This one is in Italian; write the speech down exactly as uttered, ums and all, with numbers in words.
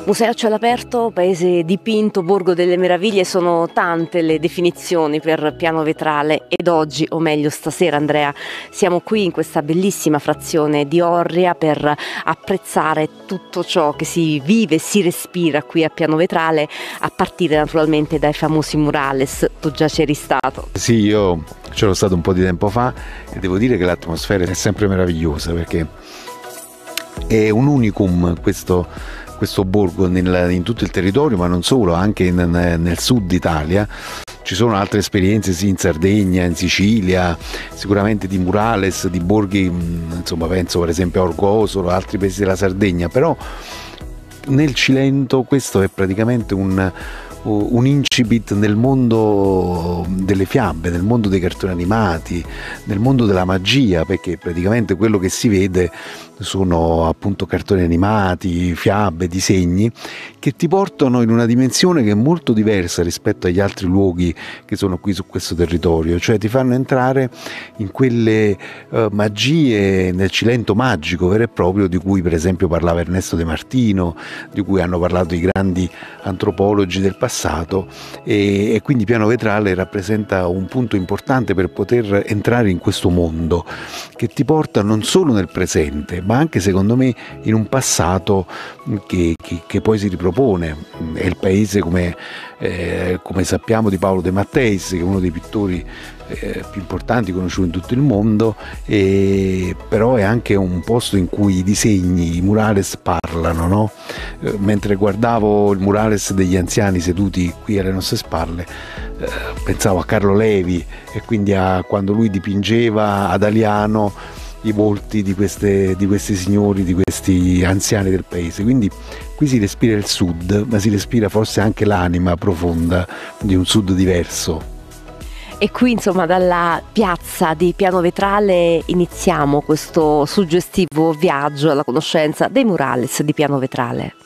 Museo a cielo aperto, paese dipinto, borgo delle meraviglie, sono tante le definizioni per Piano Vetrale ed oggi, o meglio stasera Andrea, siamo qui in questa bellissima frazione di Orria per apprezzare tutto ciò che si vive, si respira qui a Piano Vetrale, a partire naturalmente dai famosi murales. Tu già c'eri stato? Sì, io c'ero stato un po' di tempo fa e devo dire che l'atmosfera è sempre meravigliosa, perché è un unicum questo, questo borgo nel, in tutto il territorio, ma non solo, anche in, nel sud Italia. Ci sono altre esperienze, sì, in Sardegna, in Sicilia, sicuramente di murales, di borghi, insomma penso per esempio a Orgosolo, altri paesi della Sardegna, però nel Cilento questo è praticamente un, un incipit nel mondo delle fiabe, nel mondo dei cartoni animati, nel mondo della magia, perché praticamente quello che si vede sono appunto cartoni animati, fiabe, disegni che ti portano in una dimensione che è molto diversa rispetto agli altri luoghi che sono qui su questo territorio, cioè ti fanno entrare in quelle uh, magie, nel Cilento magico vero e proprio, di cui per esempio parlava Ernesto De Martino, di cui hanno parlato i grandi antropologi del passato, e, e quindi Piano Vetrale rappresenta un punto importante per poter entrare in questo mondo che ti porta non solo nel presente, ma anche secondo me in un passato che, che, che poi si ripropone. È il paese, come, eh, come sappiamo, di Paolo De Matteis, che è uno dei pittori eh, più importanti conosciuti in tutto il mondo, e, però è anche un posto in cui i disegni, i murales parlano, no? Eh, mentre guardavo il murales degli anziani seduti qui alle nostre spalle, eh, pensavo a Carlo Levi e quindi a quando lui dipingeva ad Aliano i volti di, queste, di questi signori, di questi anziani del paese. Quindi qui si respira il sud, ma si respira forse anche l'anima profonda di un sud diverso. E qui insomma dalla piazza di Piano Vetrale iniziamo questo suggestivo viaggio alla conoscenza dei murales di Piano Vetrale.